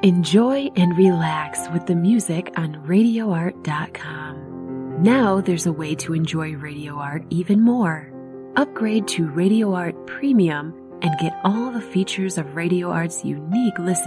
Enjoy and relax with the music on RadioArt.com. Now there's a way to enjoy Radio Art even more. Upgrade to Radio Art Premium and get all the features of Radio Art's unique listening